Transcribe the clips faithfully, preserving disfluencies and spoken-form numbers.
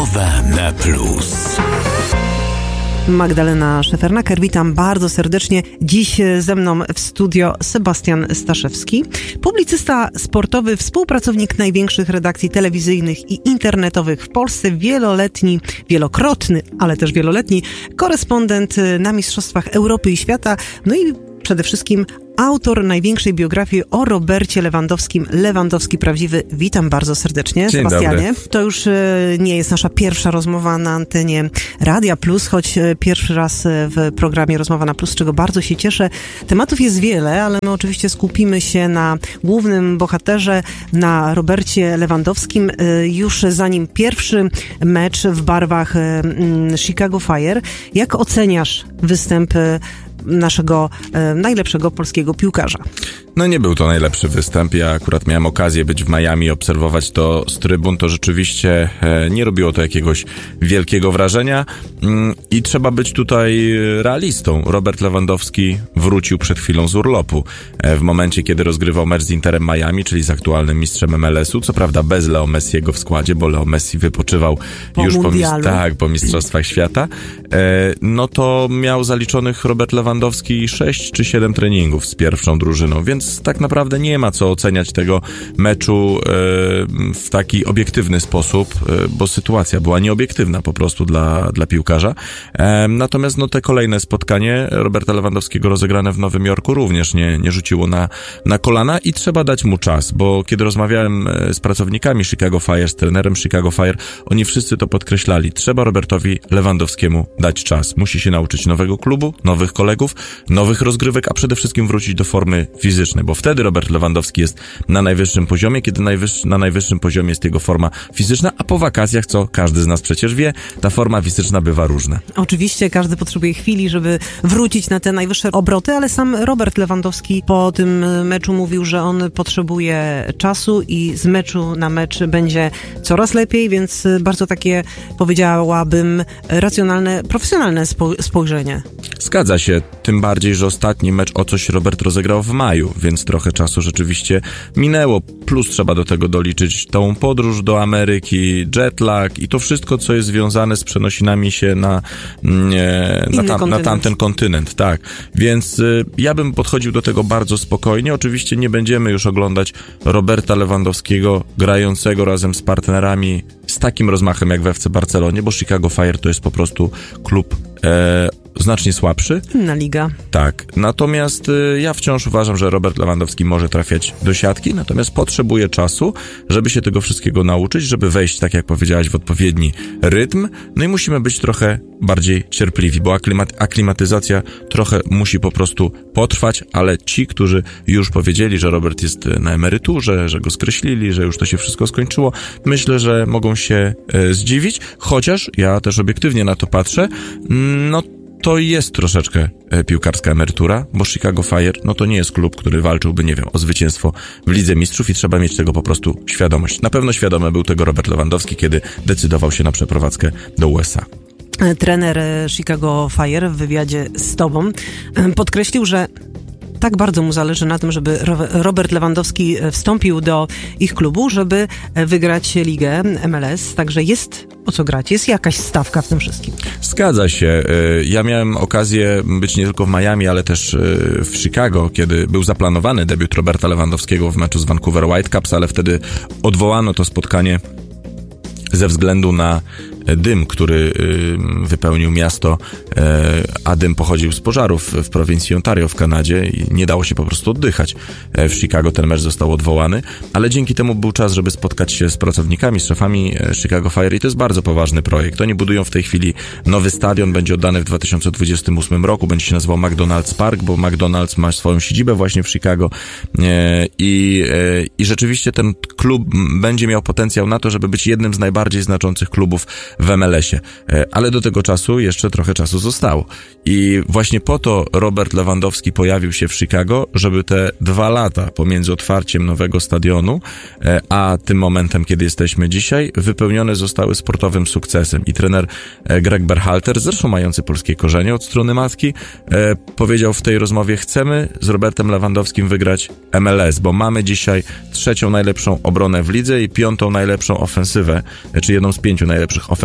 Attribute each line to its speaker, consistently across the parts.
Speaker 1: Rozmowa na plus.
Speaker 2: Magdalena Szefernaker, witam bardzo serdecznie. Dziś ze mną w studio Sebastian Staszewski, publicysta sportowy, współpracownik największych redakcji telewizyjnych i internetowych w Polsce, wieloletni, wielokrotny, ale też wieloletni korespondent na Mistrzostwach Europy i Świata, no i przede wszystkim autor największej biografii o Robercie Lewandowskim, Lewandowski Prawdziwy. Witam bardzo serdecznie,
Speaker 3: Dzień
Speaker 2: Sebastianie.
Speaker 3: Dobry.
Speaker 2: To już nie jest nasza pierwsza rozmowa na antenie Radia Plus, choć pierwszy raz w programie Rozmowa na Plus, z czego bardzo się cieszę. Tematów jest wiele, ale my oczywiście skupimy się na głównym bohaterze, na Robercie Lewandowskim. Już zanim pierwszy mecz w barwach Chicago Fire. Jak oceniasz występ naszego e, najlepszego polskiego piłkarza?
Speaker 3: No nie był to najlepszy występ. Ja akurat miałem okazję być w Miami, obserwować to z trybun. To rzeczywiście e, nie robiło to jakiegoś wielkiego wrażenia. Mm, I trzeba być tutaj realistą. Robert Lewandowski wrócił przed chwilą z urlopu. E, w momencie, kiedy rozgrywał mecz z Interem Miami, czyli z aktualnym mistrzem M L S-u. Co prawda bez Leo Messiego w składzie, bo Leo Messi wypoczywał
Speaker 2: po
Speaker 3: już po, mis-
Speaker 2: tak,
Speaker 3: po Mistrzostwach Świata. E, no to miał zaliczonych Robert Lewandowski sześć czy siedem treningów z pierwszą drużyną, więc tak naprawdę nie ma co oceniać tego meczu e, w taki obiektywny sposób, e, bo sytuacja była nieobiektywna po prostu dla, dla piłkarza. E, natomiast no te kolejne spotkanie Roberta Lewandowskiego rozegrane w Nowym Jorku również nie, nie rzuciło na, na kolana i trzeba dać mu czas, bo kiedy rozmawiałem z pracownikami Chicago Fire, z trenerem Chicago Fire, oni wszyscy to podkreślali. Trzeba Robertowi Lewandowskiemu dać czas. Musi się nauczyć nowego klubu, nowych kolegów, nowych rozgrywek, a przede wszystkim wrócić do formy fizycznej, bo wtedy Robert Lewandowski jest na najwyższym poziomie, kiedy najwyższy, na najwyższym poziomie jest jego forma fizyczna, a po wakacjach, co każdy z nas przecież wie, ta forma fizyczna bywa różna.
Speaker 2: Oczywiście każdy potrzebuje chwili, żeby wrócić na te najwyższe obroty, ale sam Robert Lewandowski po tym meczu mówił, że on potrzebuje czasu i z meczu na mecz będzie coraz lepiej, więc bardzo takie, powiedziałabym, racjonalne, profesjonalne spo- spojrzenie.
Speaker 3: Zgadza się, tym bardziej, że ostatni mecz o coś Robert rozegrał w maju, więc trochę czasu rzeczywiście minęło, plus trzeba do tego doliczyć tą podróż do Ameryki, jetlag i to wszystko, co jest związane z przenosinami się na, nie, na, tam, na tamten kontynent, tak. Więc y, ja bym podchodził do tego bardzo spokojnie. Oczywiście nie będziemy już oglądać Roberta Lewandowskiego grającego razem z partnerami z takim rozmachem jak w F C Barcelonie, bo Chicago Fire to jest po prostu klub e, znacznie słabszy.
Speaker 2: Inna liga.
Speaker 3: Tak. Natomiast y, ja wciąż uważam, że Robert Lewandowski może trafiać do siatki, natomiast potrzebuje czasu, żeby się tego wszystkiego nauczyć, żeby wejść, tak jak powiedziałaś, w odpowiedni rytm. No i musimy być trochę bardziej cierpliwi, bo aklimat- aklimatyzacja trochę musi po prostu potrwać, ale ci, którzy już powiedzieli, że Robert jest na emeryturze, że go skreślili, że już to się wszystko skończyło, myślę, że mogą się e, zdziwić, chociaż ja też obiektywnie na to patrzę, no to jest troszeczkę e, piłkarska emerytura, bo Chicago Fire, no to nie jest klub, który walczyłby, nie wiem, o zwycięstwo w Lidze Mistrzów i trzeba mieć tego po prostu świadomość. Na pewno świadomy był tego Robert Lewandowski, kiedy decydował się na przeprowadzkę do U S A.
Speaker 2: Trener Chicago Fire w wywiadzie z tobą podkreślił, że tak bardzo mu zależy na tym, żeby Robert Lewandowski wstąpił do ich klubu, żeby wygrać ligę M L S. Także jest o co grać, jest jakaś stawka w tym wszystkim.
Speaker 3: Zgadza się. Ja miałem okazję być nie tylko w Miami, ale też w Chicago, kiedy był zaplanowany debiut Roberta Lewandowskiego w meczu z Vancouver Whitecaps, ale wtedy odwołano to spotkanie ze względu na dym, który wypełnił miasto, a dym pochodził z pożarów w prowincji Ontario w Kanadzie i nie dało się po prostu oddychać. W Chicago ten mecz został odwołany, ale dzięki temu był czas, żeby spotkać się z pracownikami, z szefami Chicago Fire i to jest bardzo poważny projekt. Oni budują w tej chwili nowy stadion, będzie oddany w dwa tysiące dwudziestym ósmym roku, będzie się nazywał McDonald's Park, bo McDonald's ma swoją siedzibę właśnie w Chicago i, i rzeczywiście ten klub będzie miał potencjał na to, żeby być jednym z najbardziej znaczących klubów w M L S-ie. Ale do tego czasu jeszcze trochę czasu zostało. I właśnie po to Robert Lewandowski pojawił się w Chicago, żeby te dwa lata pomiędzy otwarciem nowego stadionu, a tym momentem, kiedy jesteśmy dzisiaj, wypełnione zostały sportowym sukcesem. I trener Greg Berhalter, zresztą mający polskie korzenie od strony matki, powiedział w tej rozmowie: chcemy z Robertem Lewandowskim wygrać M L S, bo mamy dzisiaj trzecią najlepszą obronę w lidze i piątą najlepszą ofensywę, czy jedną z pięciu najlepszych ofensów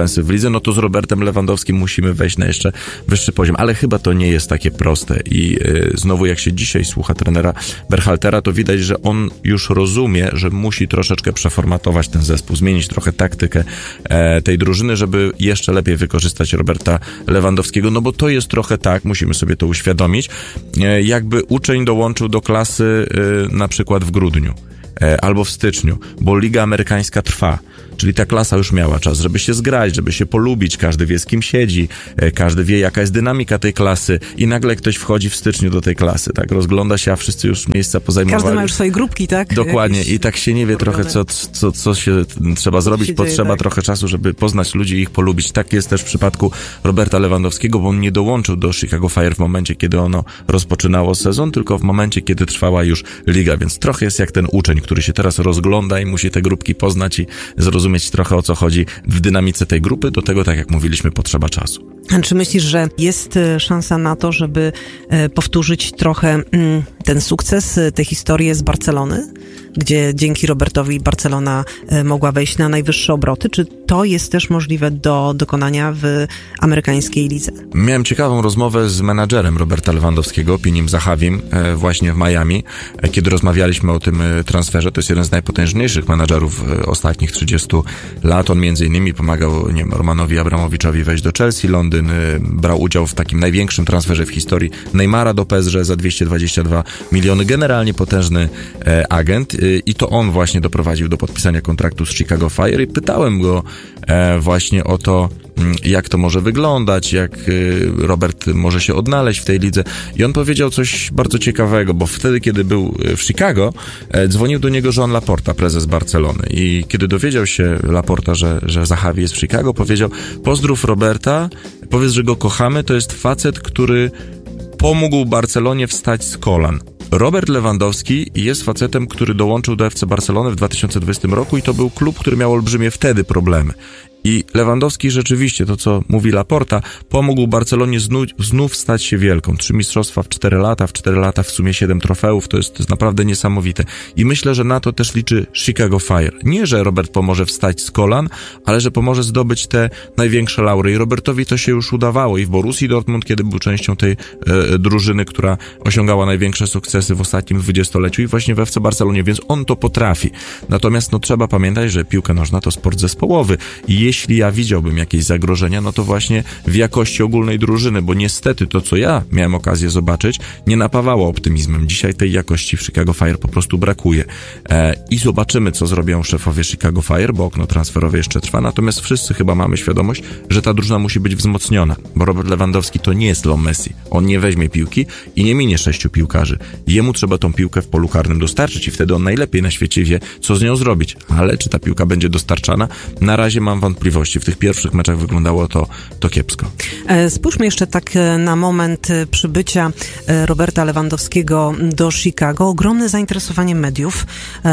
Speaker 3: offensive w lidze, no to z Robertem Lewandowskim musimy wejść na jeszcze wyższy poziom, ale chyba to nie jest takie proste i y, znowu jak się dzisiaj słucha trenera Berhaltera, to widać, że on już rozumie, że musi troszeczkę przeformatować ten zespół, zmienić trochę taktykę e, tej drużyny, żeby jeszcze lepiej wykorzystać Roberta Lewandowskiego, no bo to jest trochę tak, musimy sobie to uświadomić, e, jakby uczeń dołączył do klasy e, na przykład w grudniu e, albo w styczniu, bo Liga Amerykańska trwa. Czyli ta klasa już miała czas, żeby się zgrać, żeby się polubić, każdy wie, z kim siedzi, każdy wie, jaka jest dynamika tej klasy i nagle ktoś wchodzi w styczniu do tej klasy, tak, rozgląda się, a wszyscy już miejsca pozajmowali.
Speaker 2: Każdy ma już swoje grupki, tak?
Speaker 3: Dokładnie.
Speaker 2: Jakieś
Speaker 3: i tak się nie wie trochę, co, co, co się trzeba co zrobić, się potrzeba dzieje, tak? trochę czasu, żeby poznać ludzi i ich polubić. Tak jest też w przypadku Roberta Lewandowskiego, bo on nie dołączył do Chicago Fire w momencie, kiedy ono rozpoczynało sezon, tylko w momencie, kiedy trwała już liga, więc trochę jest jak ten uczeń, który się teraz rozgląda i musi te grupki poznać i zrozumieć trochę, o co chodzi w dynamice tej grupy. Do tego, tak jak mówiliśmy, potrzeba czasu.
Speaker 2: A czy myślisz, że jest szansa na to, żeby powtórzyć trochę ten sukces, tę historię z Barcelony, gdzie dzięki Robertowi Barcelona mogła wejść na najwyższe obroty? Czy to jest też możliwe do dokonania w amerykańskiej lidze?
Speaker 3: Miałem ciekawą rozmowę z menadżerem Roberta Lewandowskiego, Pinim Zahavim, właśnie w Miami, kiedy rozmawialiśmy o tym transferze. To jest jeden z najpotężniejszych menadżerów ostatnich trzydziestu lat. On między innymi pomagał, nie wiem, Romanowi Abramowiczowi wejść do Chelsea, Londyn, brał udział w takim największym transferze w historii Neymara do P S G za dwieście dwadzieścia dwa miliony. Generalnie potężny e, agent e, i to on właśnie doprowadził do podpisania kontraktu z Chicago Fire i pytałem go e, właśnie o to, jak to może wyglądać, jak Robert może się odnaleźć w tej lidze. I on powiedział coś bardzo ciekawego, bo wtedy, kiedy był w Chicago, dzwonił do niego Joan Laporta, prezes Barcelony. I kiedy dowiedział się Laporta, że, że Zahavi jest w Chicago, powiedział: pozdrów Roberta, powiedz, że go kochamy, to jest facet, który pomógł Barcelonie wstać z kolan. Robert Lewandowski jest facetem, który dołączył do F C Barcelony w dwa tysiące dwudziestym roku i to był klub, który miał olbrzymie wtedy problemy. I Lewandowski rzeczywiście, to co mówi Laporta, pomógł Barcelonie znów, znów stać się wielką. Trzy mistrzostwa w cztery lata, w cztery lata w sumie siedem trofeów, to jest, to jest naprawdę niesamowite. I myślę, że na to też liczy Chicago Fire. Nie, że Robert pomoże wstać z kolan, ale że pomoże zdobyć te największe laury. I Robertowi to się już udawało i w Borussii Dortmund, kiedy był częścią tej e, drużyny, która osiągała największe sukcesy w ostatnim dwudziestoleciu i właśnie w F C Barcelonie, więc on to potrafi. Natomiast no trzeba pamiętać, że piłka nożna to sport zespołowy i jeśli ja widziałbym jakieś zagrożenia, no to właśnie w jakości ogólnej drużyny, bo niestety to, co ja miałem okazję zobaczyć, nie napawało optymizmem. Dzisiaj tej jakości w Chicago Fire po prostu brakuje. E, I zobaczymy, co zrobią szefowie Chicago Fire, bo okno transferowe jeszcze trwa, natomiast wszyscy chyba mamy świadomość, że ta drużyna musi być wzmocniona, bo Robert Lewandowski to nie jest Leo Messi. On nie weźmie piłki i nie minie sześciu piłkarzy. Jemu trzeba tą piłkę w polu karnym dostarczyć i wtedy on najlepiej na świecie wie, co z nią zrobić. Ale czy ta piłka będzie dostarczana? Na razie mam wątpliwości. W tych pierwszych meczach wyglądało to, to kiepsko.
Speaker 2: Spójrzmy jeszcze tak na moment przybycia Roberta Lewandowskiego do Chicago. Ogromne zainteresowanie mediów.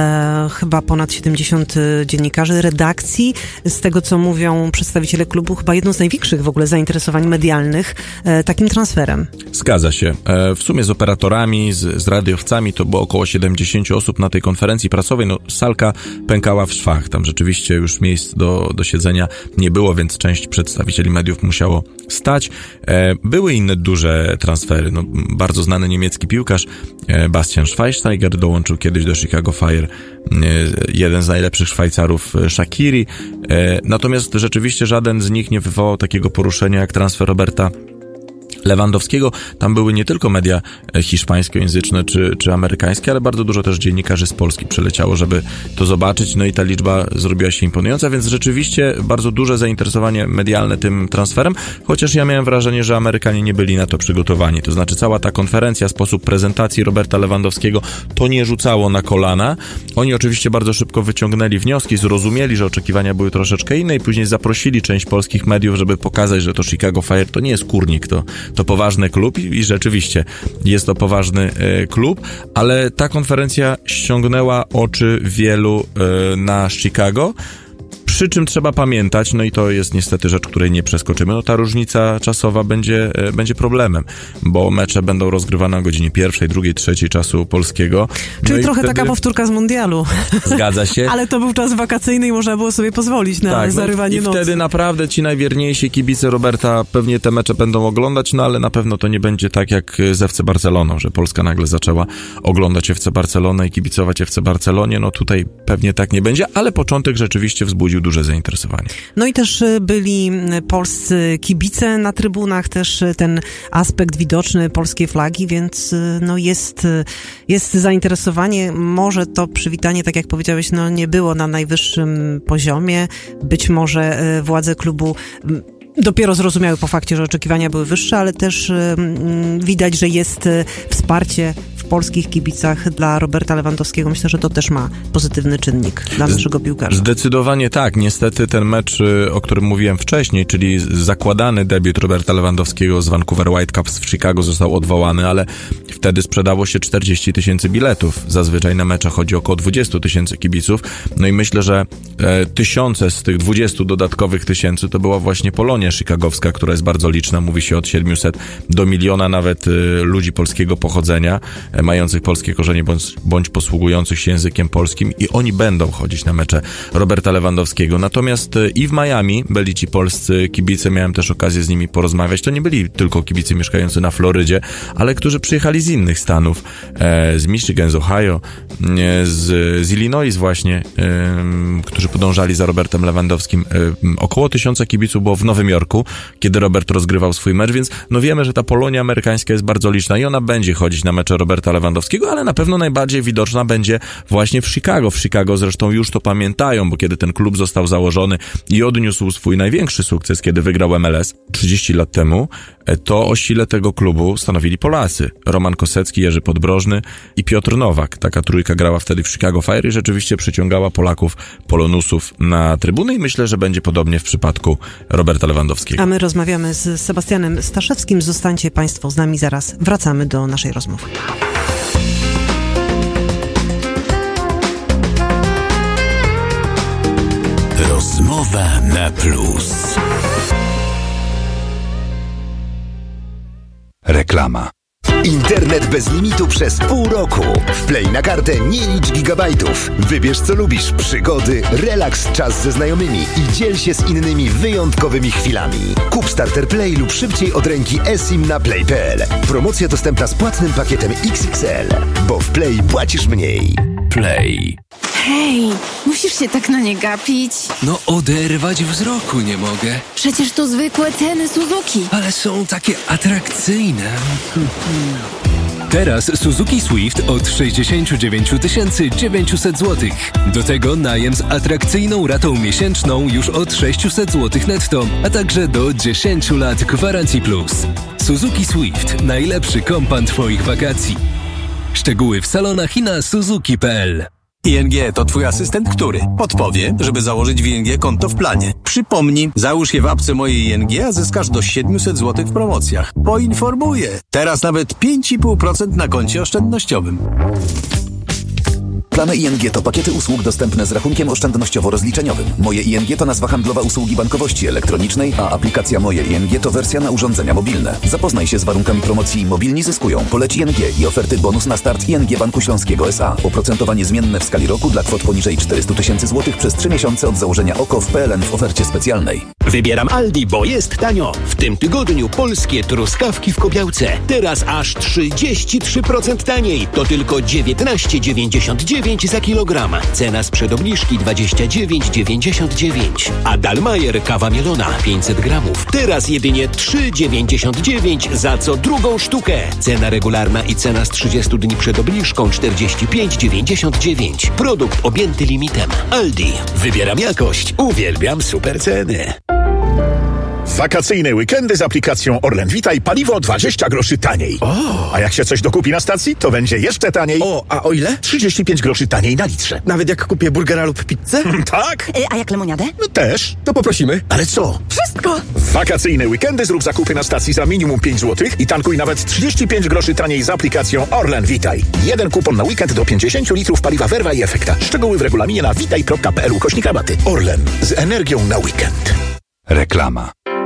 Speaker 2: E, chyba ponad siedemdziesiąt dziennikarzy, redakcji. Z tego, co mówią przedstawiciele klubu, chyba jedno z największych w ogóle zainteresowań medialnych e, takim transferem.
Speaker 3: Zgadza się. E, w sumie z operatorami, z, z radiowcami to było około siedemdziesiąt osób na tej konferencji prasowej. No, salka pękała w szwach. Tam rzeczywiście już miejsc do, do siedzenia nie było, więc część przedstawicieli mediów musiało stać. E, były inne duże transfery. No, bardzo znany niemiecki piłkarz e, Bastian Schweinsteiger dołączył kiedyś do Chicago Fire. E, jeden z najlepszych Szwajcarów, Shaqiri. E, natomiast rzeczywiście żaden z nich nie wywołał takiego poruszenia jak transfer Roberta Lewandowskiego. Tam były nie tylko media hiszpańskojęzyczne czy, czy amerykańskie, ale bardzo dużo też dziennikarzy z Polski przyleciało, żeby to zobaczyć, no i ta liczba zrobiła się imponująca, więc rzeczywiście bardzo duże zainteresowanie medialne tym transferem, chociaż ja miałem wrażenie, że Amerykanie nie byli na to przygotowani, to znaczy cała ta konferencja, sposób prezentacji Roberta Lewandowskiego, to nie rzucało na kolana. Oni oczywiście bardzo szybko wyciągnęli wnioski, zrozumieli, że oczekiwania były troszeczkę inne i później zaprosili część polskich mediów, żeby pokazać, że to Chicago Fire to nie jest kurnik, to To poważny klub i, i rzeczywiście jest to poważny e, klub, ale ta konferencja ściągnęła oczy wielu e, na Chicago. Przy czym trzeba pamiętać, no i to jest niestety rzecz, której nie przeskoczymy, no ta różnica czasowa będzie, e, będzie problemem, bo mecze będą rozgrywane o godzinie pierwszej, drugiej, trzeciej czasu polskiego.
Speaker 2: Czyli
Speaker 3: no
Speaker 2: trochę
Speaker 3: wtedy...
Speaker 2: taka powtórka z mundialu.
Speaker 3: Zgadza się.
Speaker 2: Ale to był czas wakacyjny i można było sobie pozwolić na
Speaker 3: tak,
Speaker 2: zarywanie
Speaker 3: no i,
Speaker 2: nocy.
Speaker 3: I wtedy naprawdę ci najwierniejsi kibice Roberta pewnie te mecze będą oglądać, no ale na pewno to nie będzie tak jak z F C Barceloną, że Polska nagle zaczęła oglądać F C Barcelonę i kibicować F C Barcelonie. No tutaj pewnie tak nie będzie, ale początek rzeczywiście wzbudził duże zainteresowanie.
Speaker 2: No i też byli polscy kibice na trybunach, też ten aspekt widoczny polskiej flagi, więc no jest, jest zainteresowanie. Może to przywitanie, tak jak powiedziałeś, no nie było na najwyższym poziomie. Być może władze klubu dopiero zrozumiały po fakcie, że oczekiwania były wyższe, ale też mm, widać, że jest y, wsparcie w polskich kibicach dla Roberta Lewandowskiego. Myślę, że to też ma pozytywny czynnik dla naszego piłkarza.
Speaker 3: Zdecydowanie tak. Niestety ten mecz, o którym mówiłem wcześniej, czyli zakładany debiut Roberta Lewandowskiego z Vancouver Whitecaps w Chicago został odwołany, ale wtedy sprzedało się czterdzieści tysięcy biletów. Zazwyczaj na mecze chodzi około dwadzieścia tysięcy kibiców. No i myślę, że e, tysiące z tych dwudziestu dodatkowych tysięcy to była właśnie Polonia chicagowska, która jest bardzo liczna. Mówi się od siedmiuset do miliona nawet y, ludzi polskiego pochodzenia, y, mających polskie korzenie bądź, bądź posługujących się językiem polskim i oni będą chodzić na mecze Roberta Lewandowskiego. Natomiast y, i w Miami byli ci polscy kibice, miałem też okazję z nimi porozmawiać. To nie byli tylko kibice mieszkający na Florydzie, ale którzy przyjechali z innych stanów, e, z Michigan, z Ohio, e, z, z Illinois właśnie, e, którzy podążali za Robertem Lewandowskim. E, około tysiąca kibiców było w Nowym Jorku, kiedy Robert rozgrywał swój mecz, więc no wiemy, że ta Polonia amerykańska jest bardzo liczna i ona będzie chodzić na mecze Roberta Lewandowskiego, ale na pewno najbardziej widoczna będzie właśnie w Chicago. W Chicago zresztą już to pamiętają, bo kiedy ten klub został założony i odniósł swój największy sukces, kiedy wygrał M L S trzydzieści lat temu, to o sile tego klubu stanowili Polacy. Roman Kosecki, Jerzy Podbrożny i Piotr Nowak. Taka trójka grała wtedy w Chicago Fire i rzeczywiście przyciągała Polaków, Polonusów na trybuny i myślę, że będzie podobnie w przypadku Roberta Lewandowskiego.
Speaker 2: A my rozmawiamy z Sebastianem Staszewskim. Zostańcie Państwo z nami, zaraz wracamy do naszej rozmowy.
Speaker 1: Rozmowa na plus.
Speaker 4: Reklama. Internet bez limitu przez pół roku. Wplej na kartę, nie licz gigabajtów. Wybierz co lubisz, przygody, relaks, czas ze znajomymi i dziel się z innymi wyjątkowymi chwilami. Kup Starter Play lub szybciej od ręki eSIM na play kropka p l. Promocja dostępna z płatnym pakietem X X L, bo w Play płacisz mniej.
Speaker 1: Play.
Speaker 5: Hej, musisz się tak na nie gapić.
Speaker 6: No oderwać wzroku nie mogę.
Speaker 5: Przecież to zwykłe ceny Suzuki.
Speaker 6: Ale są takie atrakcyjne. Teraz Suzuki Swift od sześćdziesiąt dziewięć tysięcy dziewięćset złotych. Do tego najem z atrakcyjną ratą miesięczną już od sześćset złotych netto, a także do dziesięć lat gwarancji plus. Suzuki Swift. Najlepszy kompan twoich wakacji. Szczegóły w salonach i na suzuki kropka p l.
Speaker 7: I N G to twój asystent, który podpowie, żeby założyć w I N G konto w planie. Przypomni, załóż je w apce mojej I N G, a zyskasz do siedemset złotych w promocjach. Poinformuję. Teraz nawet pięć i pół procent na koncie oszczędnościowym.
Speaker 8: Plany I N G to pakiety usług dostępne z rachunkiem oszczędnościowo-rozliczeniowym. Moje I N G to nazwa handlowa usługi bankowości elektronicznej, a aplikacja Moje I N G to wersja na urządzenia mobilne. Zapoznaj się z warunkami promocji Mobilni zyskują. Poleć I N G i oferty bonus na start I N G Banku Śląskiego S A. Oprocentowanie zmienne w skali roku dla kwot poniżej czterysta tysięcy złotych przez trzy miesiące od założenia O K O w P L N w ofercie specjalnej.
Speaker 9: Wybieram Aldi, bo jest tanio. W tym tygodniu polskie truskawki w Kobiałce. Teraz aż trzydzieści trzy procent taniej. To tylko dziewiętnaście dziewięćdziesiąt dziewięć za kilogram. Cena sprzed obniżki dwadzieścia dziewięć dziewięćdziesiąt dziewięć. A Dalmajer kawa mielona pięćset gramów. Teraz jedynie trzy dziewięćdziesiąt dziewięć za co drugą sztukę. Cena regularna i cena z trzydziestu dni przed obniżką czterdzieści pięć dziewięćdziesiąt dziewięć. Produkt objęty limitem. Aldi. Wybieram jakość. Uwielbiam super ceny.
Speaker 10: Wakacyjne weekendy z aplikacją Orlen Witaj, paliwo dwadzieścia groszy taniej.
Speaker 11: O.
Speaker 10: A jak się coś dokupi na stacji, to będzie jeszcze taniej.
Speaker 11: O, a o ile?
Speaker 10: trzydzieści pięć groszy taniej na litrze.
Speaker 11: Nawet jak kupię burgera lub pizzę?
Speaker 10: Tak?
Speaker 12: A jak lemoniadę?
Speaker 10: No też.
Speaker 11: To poprosimy.
Speaker 10: Ale co?
Speaker 12: Wszystko!
Speaker 10: W wakacyjne weekendy zrób zakupy na stacji za minimum pięć złotych i tankuj nawet trzydzieści pięć groszy taniej z aplikacją Orlen Witaj. Jeden kupon na weekend do pięćdziesiąt litrów paliwa Verva i Efekta. Szczegóły w regulaminie na witaj kropka p l ukośnik rabaty. Orlen. Z energią na weekend.
Speaker 1: Reklama.